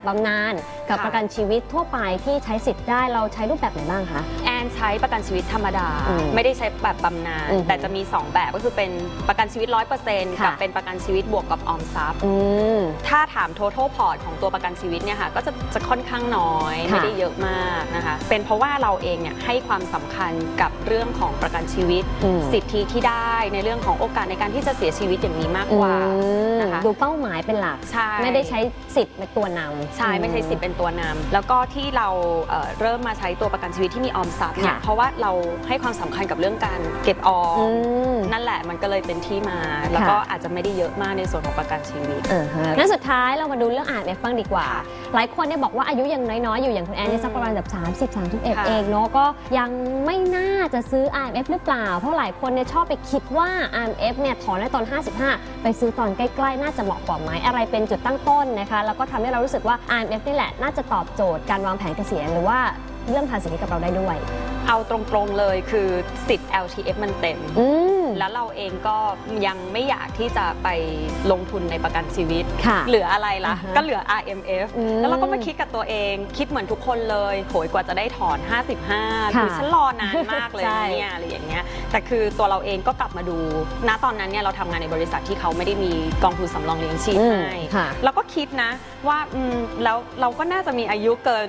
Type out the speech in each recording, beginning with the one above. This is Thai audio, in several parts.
บำนาญกับประกันชีวิตทั่วไปที่ใช้สิทธิ์ได้เราใช้รูปแบบไหนบ้างคะแอนใช้ประกันชีวิตธรรมดาไม่ได้ใช้แบบบำนาญแต่จะมี2แบบก็คือเป็นประกันชีวิต 100% กับเป็นประกันชีวิตบวกกับออมทรัพย์ถ้าถาม total port ของตัวประกันชีวิตเนี่ยค่ะก็จะค่อนข้างน้อยไม่ได้เยอะมากนะคะเป็นเพราะว่าเราเองเนี่ยให้ความสำคัญกับเรื่องของประกันชีวิตสิทธิที่ได้ในเรื่องของโอกาสในการที่จะเสียชีวิตอย่างนี้มากกว่านะคะดูเป้าหมายเป็นหลักไม่ได้ใช้สิทธิ์เป็นตัวนำใช่ไม่ใช่สิทธิ์เป็นตัวนำแล้วก็ที่เราเริ่มมาใช้ตัวประกันชีวิตที่มีออมทรัพย์เนี่ยเพราะว่าเราให้ความสำคัญกับเรื่องการเก็บออมนั่นแหละมันก็เลยเป็นที่มาแล้วก็อาจจะไม่ได้เยอะมากในส่วนของประกันชีวิตงั้นสุดท้ายเรามาดูเรื่องIMFบ้างดีกว่าหลายคนเนี่ยบอกว่าอายุยังน้อยๆอยู่อย่างคุณแอนเนี่ยสักประมาณแบบ30-31เองเนาะก็ยังไม่น่าจะซื้อ IMF หรือเปล่าเพราะหลายคนเนี่ยชอบไปคิดว่า IMF เนี่ยถอนได้ตอน55ไปซื้อตอนใกล้ๆน่าจะเหมาะกว่าไหมอะไรเป็นจุดตั้งต้นนะคะแล้วก็ทำให้เรารู้สึกว่า IMF นี่แหละน่าจะตอบโจทย์การวางแผนเกษียณหรือว่าเรื่องภาษีกับเราได้ด้วยเอาตรงๆเลยคือสิทธิ์ LTF มันเต็มแล้วเราเองก็ยังไม่อยากที่จะไปลงทุนในประกันชีวิตเหลืออะไรล่ะก็เหลือ IMF แล้วเราก็มาคิดกับตัวเองคิดเหมือนทุกคนเลยโหยกว่าจะได้ถอน55คือฉันรอนานมากเลยเนี่ยอะไรอย่างเงี้ยแต่คือตัวเราเองก็กลับมาดูณตอนนั้นเนี่ยเราทำงานในบริษัทที่เขาไม่ได้มีกองทุนสำรองเลี้ยงชีพให้เราก็คิดนะว่าแล้วเราก็น่าจะมีอายุเกิน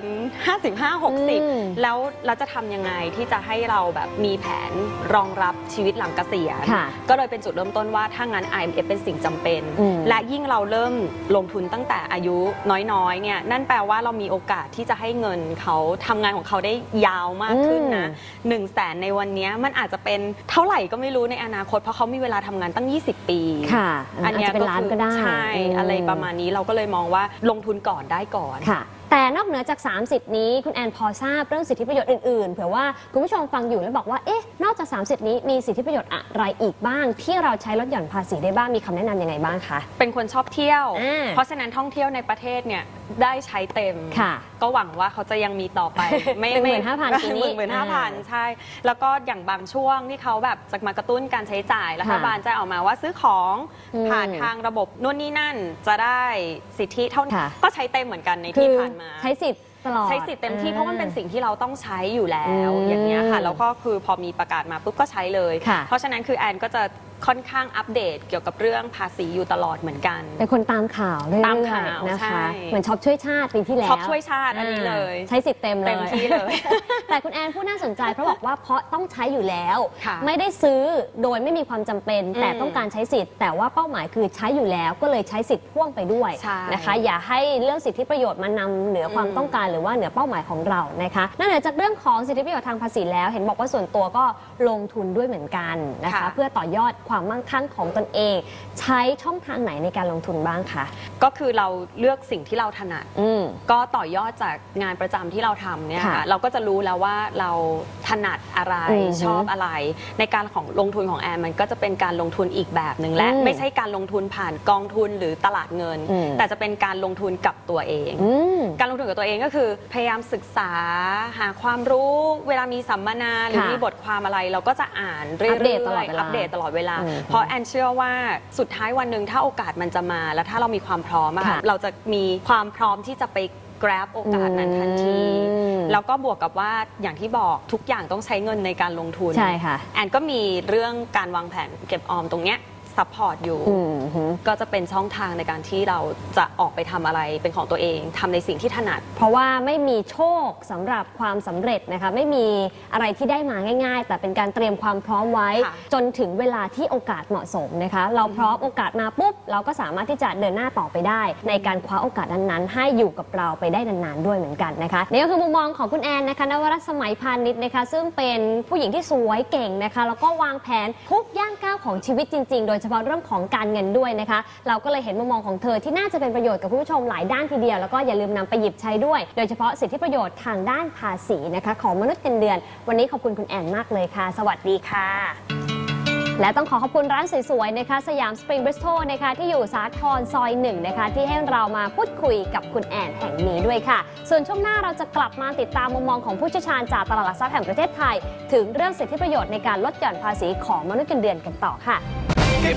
55-60แล้วเราจะทำยังไงที่จะให้เราแบบมีแผนรองรับชีวิตหลังเกษียณก็เลยเป็นจุดเริ่มต้นว่าถ้างั้น IMF เป็นสิ่งจำเป็นและยิ่งเราเริ่มลงทุนตั้งแต่อายุน้อยๆเนี่ยนั่นแปลว่าเรามีโอกาสที่จะให้เงินเขาทำงานของเขาได้ยาวมากขึ้นนะ100,000ในวันนี้มันอาจจะเป็นเท่าไหร่ก็ไม่รู้ในอนาคตเพราะเขามีเวลาทำงานตั้ง20 ปีอันนี้เป็นล้านก็ได้ใช่อะไรประมาณนี้เราก็เลยมองว่าลงทุนก่อนได้ก่อนแต่นอกเหนือจาก30นี้คุณแอนพอทราบเรื่องสิทธิประโยชน์อื่นๆเผื่อว่าคุณผู้ชมฟังอยู่แล้วบอกว่าเอ๊ะนอกจาก30นี้มีสิทธิประโยชน์อะไรอีกบ้างที่เราใช้ลดหย่อนภาษีได้บ้างมีคำแนะนำยังไงบ้างคะเป็นคนชอบเที่ยวเพราะฉะนั้นท่องเที่ยวในประเทศเนี่ยได้ใช้เต็มก็หวังว่าเขาจะยังมีต่อไปไม่15,000ปีนี้ 15,000ใช่แล้วก็อย่างบางช่วงที่เขาแบบจะมากระตุ้นการใช้จ่ายรัฐบาลจะออกมาว่าซื้อของผ่านทางระบบนู่นนี่นั่นจะได้สิทธิเท่านี้ก็ใช้เต็มเหมือนกันในที่ผ่านมาใช้สิทธิ์ใช้สิทธิ์เต็มที่เพราะมันเป็นสิ่งที่เราต้องใช้อยู่แล้วอย่างเงี้ยค่ะแล้วก็คือพอมีประกาศมาปุ๊บก็ใช้เลยเพราะฉะนั้นคือแอนก็จะค่อนข้างอัปเดตเกี่ยวกับเรื่องภาษีอยู่ตลอดเหมือนกันเป็นคนตามข่าวเรื่อยๆนะคะเหมือนช็อปช่วยชาติปีที่แล้วช็อปช่วยชาติอันนี้เลยใช้สิทธิ์เต็มที่เลยแต่คุณแอนพูดน่าสนใจเพราะบอกว่าเพราะต้องใช้อยู่แล้วไม่ได้ซื้อโดยไม่มีความจำเป็นแต่ต้องการใช้สิทธิ์แต่ว่าเป้าหมายคือใช้อยู่แล้วก็เลยใช้สิทธิ์พ่วงไปด้วยนะคะอย่าให้เรื่องสิทธิประโยชน์มานำเหนือความต้องการหรือว่าเหนือเป้าหมายของเรานะคะนอกเหนือจากเรื่องของสิทธิประโยชน์ทางภาษีแล้วเห็นบอกว่าส่วนตัวก็ลงทุนด้วยเหมือนกันนะคะเพื่อต่อยอดความมั่งคั่งของตนเองใช้ช่องทางไหนในการลงทุนบ้างคะก็คือเราเลือกสิ่งที่เราถนัดก็ต่อยอดจากงานประจำที่เราทำเนี่ยค่ะเราก็จะรู้แล้วว่าเราถนัดอะไรชอบอะไรในการของลงทุนของแอนมันก็จะเป็นการลงทุนอีกแบบหนึ่งและไม่ใช่การลงทุนผ่านกองทุนหรือตลาดเงินแต่จะเป็นการลงทุนกับตัวเองการลงทุนกับตัวเองก็คือพยายามศึกษาหาความรู้เวลามีสัมมนาหรือมีบทความอะไรเราก็จะอ่านเรื่อยๆอัปเดตตลอดเวลาเพราะแอนเชื่อว่าสุดท้ายวันหนึ่งถ้าโอกาสมันจะมาแล้วถ้าเรามีความพร้อมเราจะมีความพร้อมที่จะไป grab โอกาสนั้นทันทีแล้วก็บวกกับว่าอย่างที่บอกทุกอย่างต้องใช้เงินในการลงทุนใช่ค่ะแอนก็มีเรื่องการวางแผนเก็บออมตรงเนี้ยซัพพอร์ตอยู่ก็จะเป็นช่องทางในการที่เราจะออกไปทำอะไรเป็นของตัวเองทำในสิ่งที่ถนัดเพราะว่าไม่มีโชคสำหรับความสำเร็จนะคะไม่มีอะไรที่ได้มาง่ายๆแต่เป็นการเตรียมความพร้อมไว้จนถึงเวลาที่โอกาสเหมาะสมนะคะเราพร้อมโอกาสมาปุ๊บเราก็สามารถที่จะเดินหน้าต่อไปได้ในการคว้าโอกาสนั้นๆให้อยู่กับเราไปได้นานๆด้วยเหมือนกันนะคะนี่ก็คือมุมมองของคุณแอนนะคะนวรัตน์สมัยพานิชนะคะซึ่งเป็นผู้หญิงที่สวยเก่งนะคะแล้วก็วางแผนทุกย่างก้าวของชีวิตจริงๆโดยเฉพาะเรื่องของการเงินด้วยนะคะเราก็เลยเห็นมุมมองของเธอที่น่าจะเป็นประโยชน์กับผู้ชมหลายด้านทีเดียวแล้วก็อย่าลืมนำไปหยิบใช้ด้วยโดยเฉพาะสิทธิประโยชน์ทางด้านภาษีนะคะของมนุษย์เงินเดือนวันนี้ขอบคุณคุณแอนมากเลยค่ะสวัสดีค่ะและต้องขอขอบคุณร้านสวยๆนะคะสยามสปริงบริสโตนะคะที่อยู่สาทรซอย1นะคะที่ให้เรามาพูดคุยกับคุณแอนแห่งนี้ด้วยค่ะส่วนช่วงหน้าเราจะกลับมาติดตามมุมมองของผู้เชี่ยวชาญจากตลาดหลักทรัพย์แห่งประเทศไทยถึงเรื่องสิทธิประโยชน์ในการลดหย่อนภาษีของมนุษย์เงินเดือนกันต่อค่ะ